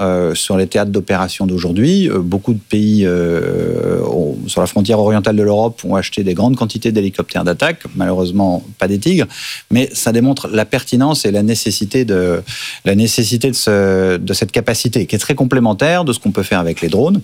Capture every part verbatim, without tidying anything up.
euh, sur les théâtres d'opération d'aujourd'hui. Euh, beaucoup de pays euh, ont, sur la frontière orientale de l'Europe ont acheté des grandes quantités d'hélicoptères d'attaque. Malheureusement, pas des Tigres, mais ça démontre la pertinence et la nécessité de, la nécessité de, ce, de cette capacité qui est très complémentaire de ce qu'on peut faire avec les drones.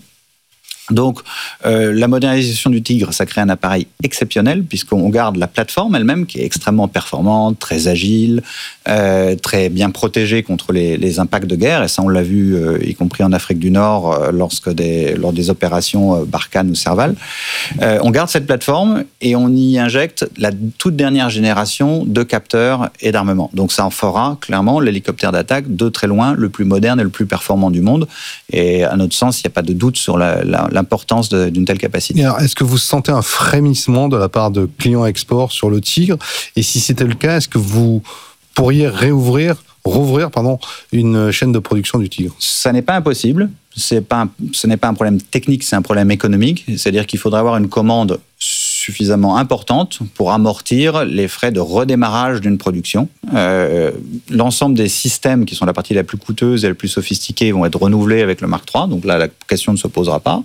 Donc, euh, la modernisation du Tigre, ça crée un appareil exceptionnel puisqu'on garde la plateforme elle-même qui est extrêmement performante, très agile, euh, très bien protégée contre les, les impacts de guerre. Et ça, on l'a vu, euh, y compris en Afrique du Nord, euh, lorsque des, lors des opérations euh, Barkhane ou Serval. Euh, on garde cette plateforme et on y injecte la toute dernière génération de capteurs et d'armements. Donc, ça en fera clairement l'hélicoptère d'attaque de très loin le plus moderne et le plus performant du monde. Et à notre sens, il n'y a pas de doute sur la, la, la l'importance de, d'une telle capacité. Et alors, est-ce que vous sentez un frémissement de la part de clients export sur le Tigre ? Et si c'était le cas, est-ce que vous pourriez réouvrir, rouvrir pardon, une chaîne de production du Tigre ? Ça n'est pas impossible. C'est pas un, ce n'est pas un problème technique, c'est un problème économique. C'est-à-dire qu'il faudrait avoir une commande suffisamment importante pour amortir les frais de redémarrage d'une production. Euh, l'ensemble des systèmes qui sont la partie la plus coûteuse et la plus sophistiquée vont être renouvelés avec le Mark trois, donc là la question ne se posera pas.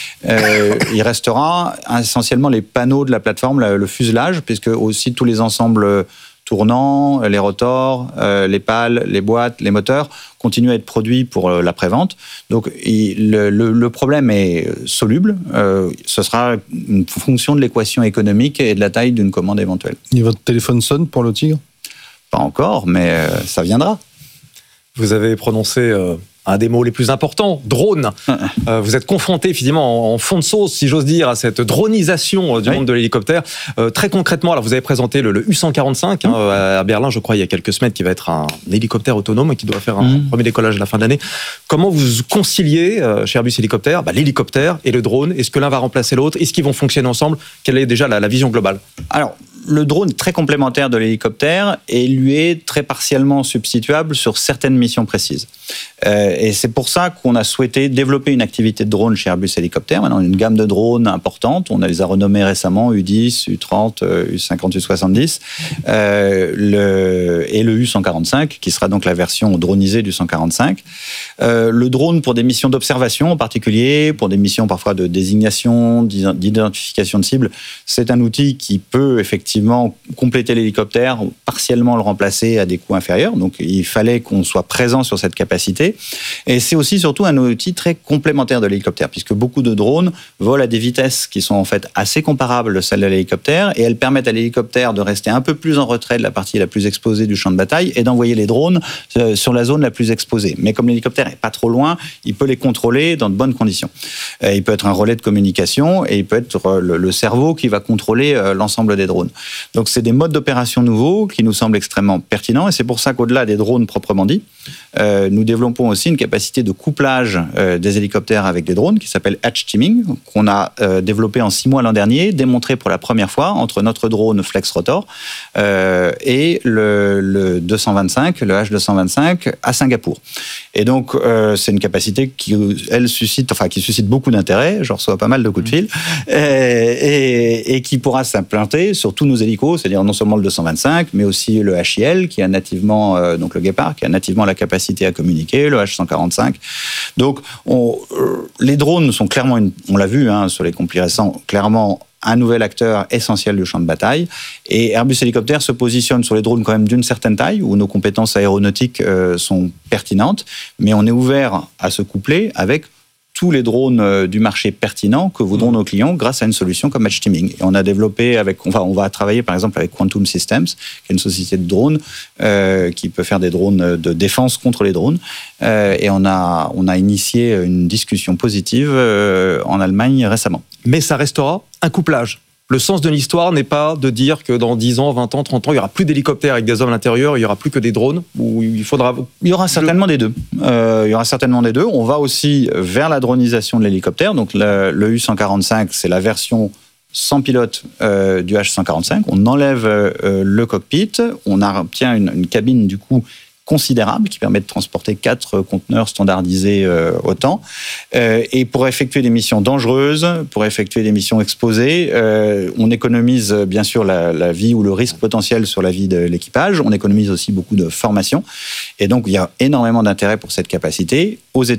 Euh, il restera essentiellement les panneaux de la plateforme, le, le fuselage, puisque aussi tous les ensembles tournants, les rotors, euh, les pales, les boîtes, les moteurs continuent à être produits pour euh, la prévente. Donc il, le, le, le problème est soluble. Euh, ce sera une fonction de l'équation économique et de la taille d'une commande éventuelle. Et votre téléphone sonne pour le Tigre ? Pas encore, mais euh, ça viendra. Vous avez prononcé euh, un des mots les plus importants, drone. euh, vous êtes confronté, effectivement, en, en fond de sauce, si j'ose dire, à cette dronisation euh, du oui. monde de l'hélicoptère. Euh, très concrètement, alors vous avez présenté le, le U cent quarante-cinq mmh. hein, à Berlin, je crois, il y a quelques semaines, qui va être un, un hélicoptère autonome et qui doit faire un mmh. premier décollage à la fin de l'année. Comment vous conciliez, euh, chez Airbus Hélicoptère, bah, l'hélicoptère et le drone ? Est-ce que l'un va remplacer l'autre ? Est-ce qu'ils vont fonctionner ensemble ? Quelle est déjà la, la vision globale ? Alors, le drone est très complémentaire de l'hélicoptère et lui est très partiellement substituable sur certaines missions précises. Euh, et c'est pour ça qu'on a souhaité développer une activité de drone chez Airbus Hélicoptère. Maintenant, une gamme de drones importante. On les a renommés récemment U dix, U trente, U cinquante, U soixante-dix euh, le, et le U cent quarante-cinq, qui sera donc la version dronisée du cent quarante-cinq. Euh, le drone pour des missions d'observation en particulier, pour des missions parfois de désignation, d'identification de cibles, c'est un outil qui peut effectivement compléter l'hélicoptère, partiellement le remplacer à des coûts inférieurs. Donc, il fallait qu'on soit présent sur cette capacité. Et c'est aussi surtout un outil très complémentaire de l'hélicoptère, puisque beaucoup de drones volent à des vitesses qui sont en fait assez comparables à celles de l'hélicoptère, et elles permettent à l'hélicoptère de rester un peu plus en retrait de la partie la plus exposée du champ de bataille et d'envoyer les drones sur la zone la plus exposée. Mais comme l'hélicoptère n'est pas trop loin, il peut les contrôler dans de bonnes conditions. Il peut être un relais de communication et il peut être le cerveau qui va contrôler l'ensemble des drones. Donc, c'est des modes d'opération nouveaux qui nous semblent extrêmement pertinents, et c'est pour ça qu'au-delà des drones proprement dits, euh, nous développons aussi une capacité de couplage euh, des hélicoptères avec des drones qui s'appelle Hatch Teaming, qu'on a euh, développé en six mois l'an dernier, démontré pour la première fois entre notre drone Flex Rotor euh, et le, le deux cent vingt-cinq, le H deux cent vingt-cinq à Singapour. Et donc, euh, c'est une capacité qui, elle, suscite, enfin, qui suscite beaucoup d'intérêt. Je reçois pas mal de coups de fil et, et, et qui pourra s'implanter sur tous nos hélicos, c'est-à-dire non seulement le deux cent vingt-cinq, mais aussi le H I L qui a nativement, euh, donc le Guépard, qui a nativement la capacité à communiquer, le H cent quarante-cinq. Donc, on, euh, les drones sont clairement, une, on l'a vu hein, sur les conflits récents, clairement un nouvel acteur essentiel du champ de bataille. Et Airbus Hélicoptère se positionne sur les drones quand même d'une certaine taille, où nos compétences aéronautiques euh, sont pertinentes, mais on est ouvert à se coupler avec tous les drones du marché pertinents que voudront nos clients grâce à une solution comme Hatch Teaming. Et on a développé avec, on va, on va travailler par exemple avec Quantum Systems, qui est une société de drones euh, qui peut faire des drones de défense contre les drones. Euh, et on a, on a initié une discussion positive euh, en Allemagne récemment. Mais ça restera un couplage. Le sens de l'histoire n'est pas de dire que dans dix ans, vingt ans, trente ans, il n'y aura plus d'hélicoptères avec des hommes à l'intérieur, il n'y aura plus que des drones, ou il faudra... Il y aura certainement des deux. Euh, il y aura certainement des deux. On va aussi vers la dronisation de l'hélicoptère. Donc le, le U cent quarante-cinq, c'est la version sans pilote euh, du H cent quarante-cinq. On enlève euh, le cockpit, on obtient une, une cabine du coup considérable qui permet de transporter quatre conteneurs standardisés euh, au temps. Euh, et pour effectuer des missions dangereuses, pour effectuer des missions exposées, euh, on économise bien sûr la, la vie ou le risque potentiel sur la vie de l'équipage. On économise aussi beaucoup de formation. Et donc, il y a énormément d'intérêt pour cette capacité. Aux